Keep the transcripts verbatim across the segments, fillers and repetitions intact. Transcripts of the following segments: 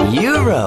Euro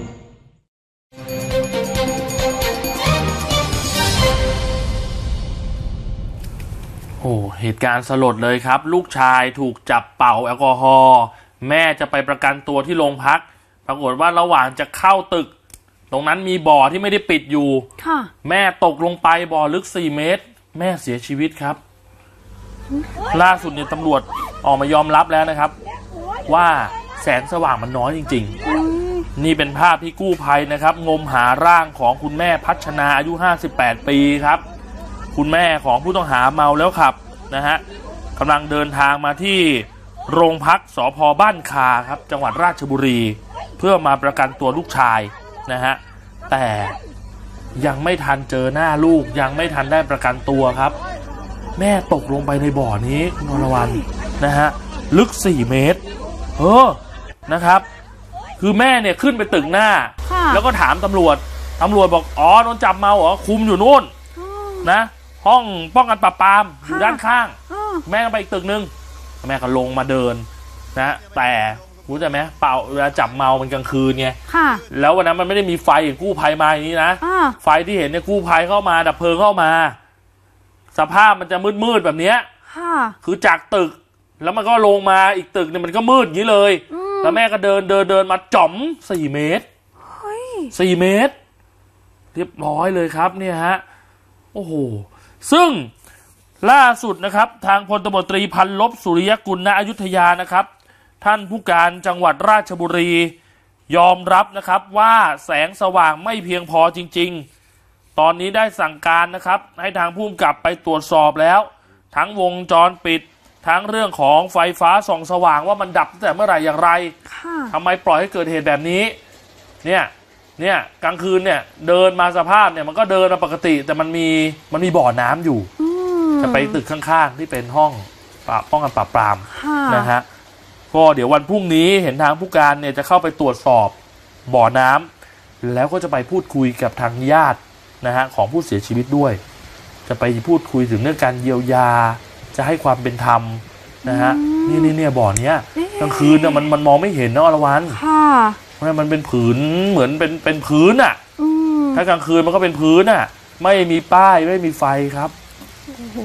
โอ้เหตุการณ์สลดเลยครับลูกชายถูกจับเป่าแอลกอฮอล์แม่จะไปประกันตัวที่โรงพักปรากฏว่าระหว่างจะเข้าตึกตรงนั้นมีบ่อที่ไม่ได้ปิดอยู่แม่ตกลงไปบ่อลึกสี่เมตรแม่เสียชีวิตครับล่าสุดเนี่ยตำรวจออกมายอมรับแล้วนะครับว่าแสงสว่างมันน้อยจริงๆนี่เป็นภาพที่กู้ภัยนะครับงมหาร่างของคุณแม่พัชนาอายุห้าสิบแปดปีครับคุณแม่ของผู้ต้องหาเมาแล้วขับนะฮะกำลังเดินทางมาที่โรงพักสภ.บ้านคาครับจังหวัดราชบุรีเพื่อมาประกันตัวลูกชายนะฮะแต่ยังไม่ทันเจอหน้าลูกยังไม่ทันได้ประกันตัวครับแม่ตกลงไปในบ่อนี้นรวรรณนะฮะลึกสี่เมตรเออนะครับคือแม่เนี่ยขึ้นไปตึกหน้าแล้วก็ถามตำรวจตำรวจบอกอ๋อโดนจับเมาเหรอคุมอยู่นู่นนะห้องป้องกันปราบปรามอยู่ด้านข้างแม่ก็ไปอีกตึกนึงแม่ก็ลงมาเดินนะแต่รู้จักไหมเป่าเวลาจับเมามันกลางคืนไงแล้ววันนั้นมันไม่ได้มีไฟอย่างกู้ภัยมาอย่างนี้นะไฟที่เห็นเนี่ยกู้ภัยเข้ามาดับเพลิงเข้ามาสภาพมันจะมืดๆแบบนี้คือจากตึกแล้วมันก็ลงมาอีกตึกเนี่ยมันก็มืดอย่างนี้เลยแล้วแม่ก็เดินเดินเดินมาจ่อมสี่เมตรสี่เมตรเรียบร้อยเลยครับเนี่ยฮะโอ้โหซึ่งล่าสุดนะครับทางพลตบตรีพันลบสุริยกุลณอยุธยานะครับท่านผู้การจังหวัดราชบุรียอมรับนะครับว่าแสงสว่างไม่เพียงพอจริงๆตอนนี้ได้สั่งการนะครับให้ทางผู้กำกับไปตรวจสอบแล้วทั้งวงจรปิดทั้งเรื่องของไฟฟ้าส่องสว่างว่ามันดับตั้งแต่เมื่อไหร่อย่างไรทำไมปล่อยให้เกิดเหตุแบบนี้เนี่ยเนี่ยกลางคืนเนี่ยเดินมาสภาพเนี่ยมันก็เดินมาปกติแต่มันมีมันมีบ่อน้ำอยู่จะไปตึกข้างๆที่เป็นห้องปราบป้องกันปราบปรามนะฮะก็เดี๋ยววันพรุ่งนี้เห็นทางผู้การเนี่ยจะเข้าไปตรวจสอบบ่อน้ำแล้วก็จะไปพูดคุยกับทางญาตินะฮะของผู้เสียชีวิตด้วยจะไปพูดคุยถึงเรื่องการเยียวยาจะให้ความเป็นธรรมนะฮะนี่นี่เนี่ยบ่อเนี้ยกลางคืนเนี่ยมันมันมองไม่เห็นนะอรวรรณเพราะมันเป็นผืนเหมือนเป็นเป็นพื้นอ่ะถ้ากลางคืนมันก็เป็นพื้นอ่ะไม่มีป้ายไม่มีไฟครับโอ้โห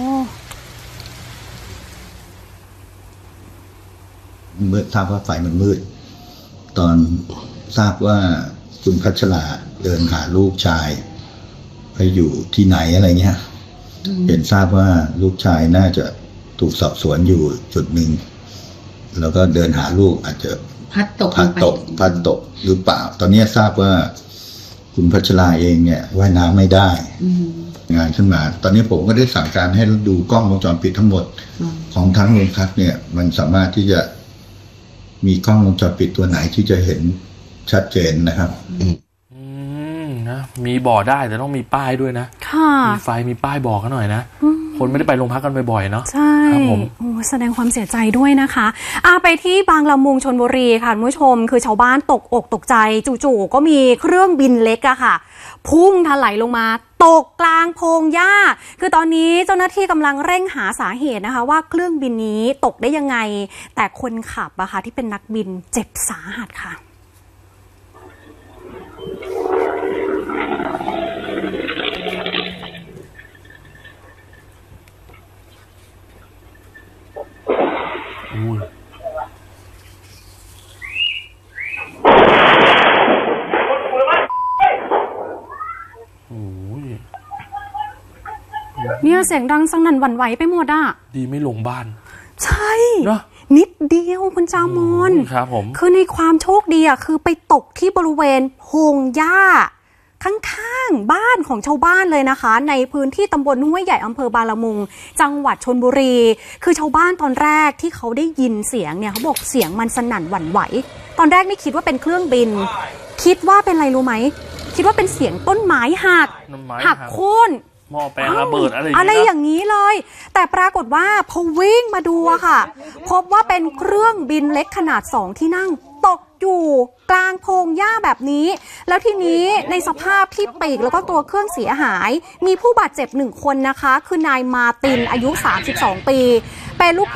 เมื่อทราบว่าไฟมันมืดตอนทราบว่าคุณพัชราเดินหาลูกชายไปอยู่ที่ไหนอะไรเงี้ยเห็นทราบว่าลูกชายน่าจะถูกสอบสวนอยู่จุดหนึ่งแล้วก็เดินหาลูกอาจจะพัดตกพัดตกพัดตกหรือเปล่าตอนนี้ทราบว่าคุณพัชราเองเนี่ยว่ายน้ำไม่ได้งานขึ้นมาตอนนี้ผมก็ได้สั่งการให้ดูกล้องวงจรปิดทั้งหมดของทั้งโรงพักเนี่ยมันสามารถที่จะมีกล้องวงจรปิดตัวไหนที่จะเห็นชัดเจนนะครับอืมนะมีบอกได้แต่ต้องมีป้ายด้วยนะมีไฟมีป้ายบอกกันหน่อยนะคนไม่ได้ไปโรงพักกันบ่อยๆเนาะใช่ครับผมโอ้แสดงความเสียใจด้วยนะคะอาไปที่บางละมุงชลบุรีค่ะคุณผู้ชมคือชาวบ้านตกอกตกใจจู่ๆก็มีเครื่องบินเล็กอะค่ะพุ่งถลายลงมาตกกลางพงหญ้าคือตอนนี้เจ้าหน้าที่กำลังเร่งหาสาเหตุนะคะว่าเครื่องบินนี้ตกได้ยังไงแต่คนขับอะค่ะที่เป็นนักบินเจ็บสาหัสค่ะเนี่ยเสียงดังสนั่นหวั่นไหวไปหมดอ่ะดีไม่ลงบ้านใช่เนาะนิดเดียวคุณจามอนครับผมคือในความโชคดีอ่ะคือไปตกที่บริเวณพงหญ้าข้างๆบ้านของชาวบ้านเลยนะคะในพื้นที่ตำบลห้วยใหญ่อำเภอบางละมุงจังหวัดชลบุรีคือชาวบ้านตอนแรกที่เขาได้ยินเสียงเนี่ยเขาบอกเสียงมันสนั่นหวั่นไหวตอนแรกไม่คิดว่าเป็นเครื่องบินคิดว่าเป็นอะไรรู้ไหมคิดว่าเป็นเสียงต้นไม้หักหักโค่นหม้อแปลงระเบิดอะไรอะไรอย่างนี้เลยแต่ปรากฏว่าพอวิ่งมาดูอะค่ะพบว่าเป็นเครื่องบินเล็กขนาดสองที่นั่งตกอยู่กลางพงหญ้าแบบนี้แล้วทีนี้ในสภาพที่ปีกแล้วก็ตัวเครื่องเสียหายมีผู้บาดเจ็บหนึ่งคนนะคะคือนายมาตินอายุสามสิบสองปีเป็นลูก